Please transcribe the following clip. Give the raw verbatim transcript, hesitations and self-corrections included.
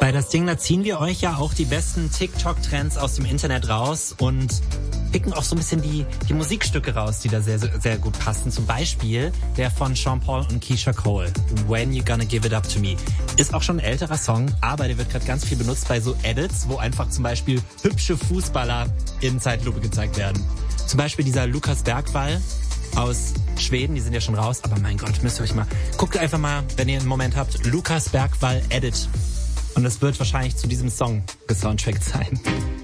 Bei das Ding, da ziehen wir euch ja auch die besten TikTok-Trends aus dem Internet raus und picken auch so ein bisschen die, die Musikstücke raus, die da sehr, sehr gut passen. Zum Beispiel der von Sean Paul und Keisha Cole, When You Gonna Give It Up To Me. Ist auch schon ein älterer Song, aber der wird gerade ganz viel benutzt bei so Edits, wo einfach zum Beispiel hübsche Fußballer in Zeitlupe gezeigt werden. Zum Beispiel dieser Lukas Bergwall aus Schweden, die sind ja schon raus, aber mein Gott, müsst ihr euch mal, guckt einfach mal, wenn ihr einen Moment habt, Lukas Bergwall Edit. Und es wird wahrscheinlich zu diesem Song gesoundtrackt sein.